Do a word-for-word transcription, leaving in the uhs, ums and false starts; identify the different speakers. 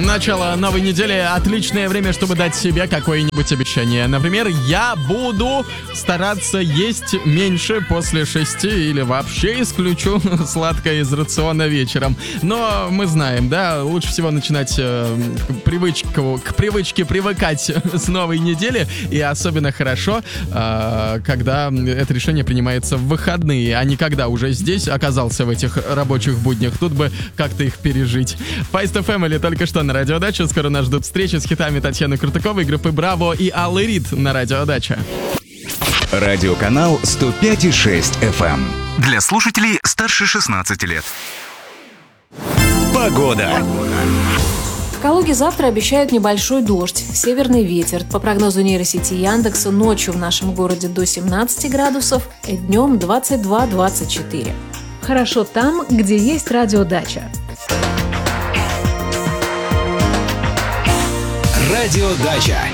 Speaker 1: Начало новой недели — отличное время, чтобы дать себе какое-нибудь обещание. Например, я буду стараться есть меньше после шести или вообще исключу сладкое из рациона вечером. Но мы знаем, да, лучше всего начинать э, привычку, к привычке привыкать с новой недели. И особенно хорошо, э, когда это решение принимается в выходные, а не когда уже здесь оказался в этих рабочих буднях. Тут бы как-то их пережить. Файст эф эм или только что на Радио Дача. Скоро нас ждут встречи с хитами Татьяны Крутаковой, группы Браво и Аллы Рид на Радио Дача.
Speaker 2: Радиоканал сто пять и шесть эф эм. Для слушателей старше шестнадцати лет. Погода.
Speaker 3: В Калуге завтра обещают небольшой дождь, северный ветер. По прогнозу нейросети Яндекса, ночью в нашем городе до семнадцати градусов, днем двадцать два - двадцать четыре.
Speaker 4: Хорошо там, где есть радиодача.
Speaker 2: Радио Дача.